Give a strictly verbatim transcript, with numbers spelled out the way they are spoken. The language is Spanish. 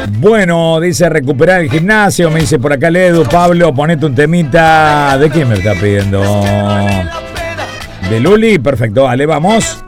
Bueno, dice recuperar el gimnasio. Me dice por acá Ledu. Pablo, ponete un temita. ¿De quién me está pidiendo? ¿De Luli? Perfecto, vale, vamos.